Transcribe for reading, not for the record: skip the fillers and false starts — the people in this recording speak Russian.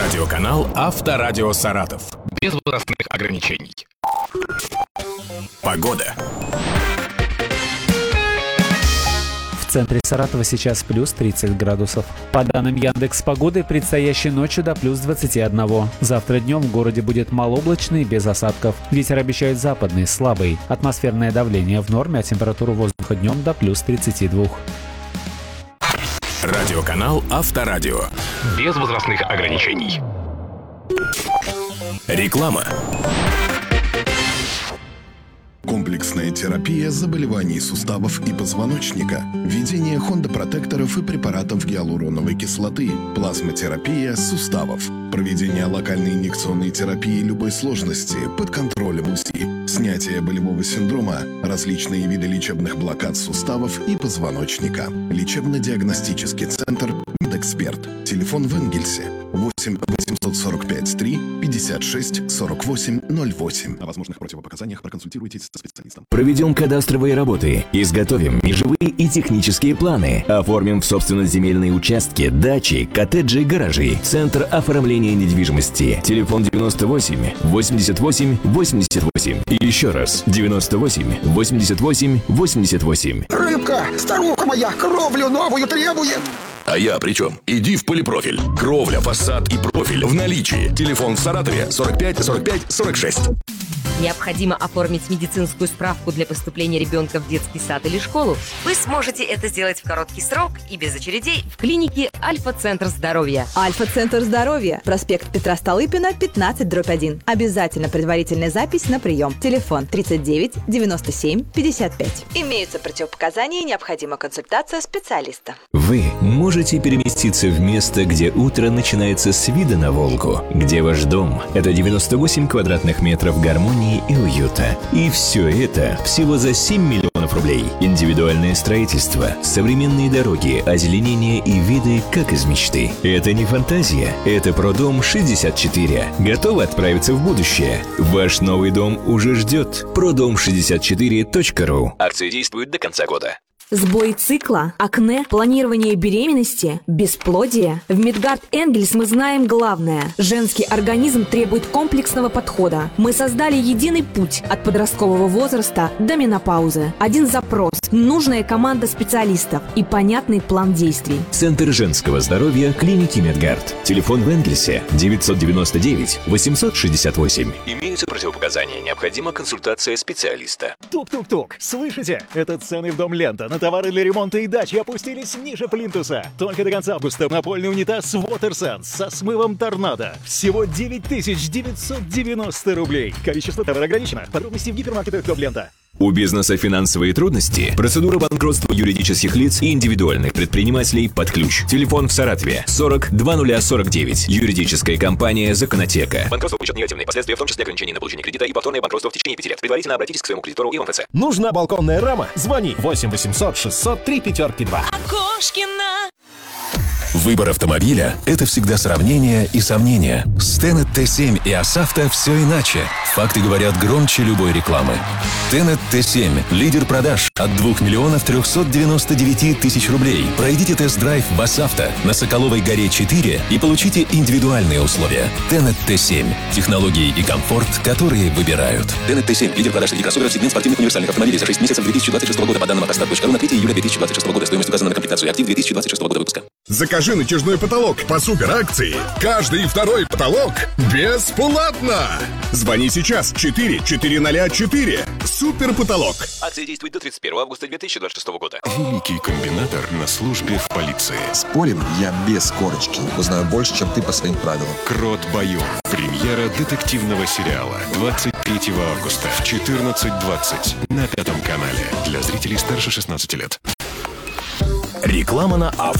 Радиоканал «Авторадио Саратов». Без возрастных ограничений. Погода. В центре Саратова сейчас плюс 30 градусов. По данным Яндекс.Погоды, предстоящей ночью до плюс 21. Завтра днем в городе будет малооблачно и без осадков. Ветер обещают западный, слабый. Атмосферное давление в норме, а температура воздуха днем до плюс 32. Радиоканал «Авторадио». Без возрастных ограничений. Реклама. Комплексная терапия заболеваний суставов и позвоночника, введение хондопротекторов и препаратов гиалуроновой кислоты, плазмотерапия суставов, проведение локальной инъекционной терапии любой сложности под контролем УЗИ, снятие болевого синдрома, различные виды лечебных блокад суставов и позвоночника, лечебно-диагностический центр «Медэксперт». Телефон в Энгельсе 8 845 3 56 48 08. О возможных противопоказаниях проконсультируйтесь со специалистом. Проведем кадастровые работы, изготовим межевые и технические планы, оформим в собственность земельные участки, дачи, коттеджи, гаражи. Центр оформления недвижимости. Телефон 98 88 88. И еще раз 98 88 88. Рыбка, старуха моя, кровлю новую требует. А я при чем? Иди в Полипрофиль. Кровля, фасад и профиль в наличии. Телефон в Саратове 45 45 46. Необходимо оформить медицинскую справку для поступления ребенка в детский сад или школу? Вы сможете это сделать в короткий срок и без очередей в клинике Альфа-Центр здоровья. Альфа-Центр здоровья. Проспект Петра Столыпина, 15/1. Обязательно предварительная запись на прием. Телефон 39 97 55. Имеются противопоказания и необходима консультация специалиста. Вы можете переместиться в место, где утро начинается с вида на Волгу, где ваш дом – это 98 квадратных метров гармонии и уюта. И все это всего за 7 миллионов рублей. Индивидуальное строительство, современные дороги, озеленение и виды, как из мечты. Это не фантазия, это Продом 64. Готовы отправиться в будущее? Ваш новый дом уже ждет. Продом64.ру. Акция действует до конца года. Сбой цикла, акне, планирование беременности, бесплодие. В Медгард Энгельс мы знаем главное. Женский организм требует комплексного подхода. Мы создали единый путь от подросткового возраста до менопаузы. Один запрос, нужная команда специалистов и понятный план действий. Центр женского здоровья клиники Медгард. Телефон в Энгельсе 999 868. Имеются противопоказания. Необходима консультация специалиста. Тук-тук-тук. Слышите? Это цены в Дом Лента. На товары для ремонта и дачи опустились ниже плинтуса. Только до конца августа напольный унитаз WaterSense со смывом торнадо. Всего 9990 рублей. Количество товара ограничено. Подробности в гипермаркетах Дом Лента. У бизнеса финансовые трудности? Процедура банкротства юридических лиц и индивидуальных предпринимателей под ключ. Телефон в Саратове 40 2049. Юридическая компания «Законотека». Банкротство влечет негативные последствия, в том числе ограничение на получение кредита и повторное банкротство в течение 5 лет. Предварительно обратитесь к своему кредитору и МФЦ. Нужна балконная рама? Звони 8 800 600 352. Окошкина. Выбор автомобиля – это всегда сравнение и сомнения. С Tenet T7 и Асавто все иначе. Факты говорят громче любой рекламы. Tenet T7 – лидер продаж от 2 миллионов 399 тысяч рублей. Пройдите тест-драйв в Асавто на Соколовой горе 4 и получите индивидуальные условия. Tenet T7 – технологии и комфорт, которые выбирают. Tenet T7 – лидер продаж среди кроссоверов, сегмент спортивных универсальных автомобилей за 6 месяцев 2026 года по данным автостат.ру на 3 июля 2026 года. Стоимость указана на комплектацию актив 2026 года выпуска. Закажи натяжной потолок по суперакции. Каждый второй потолок бесплатно. Звони сейчас 4404. Супер потолок. Акция действует до 31 августа 2026 года. Великий комбинатор на службе в полиции. Спорим, я без корочки. Узнаю больше, чем ты по своим правилам. Крот Байон. Премьера детективного сериала 23 августа в 14:20 на 5 канале. Для зрителей старше 16 лет. Реклама на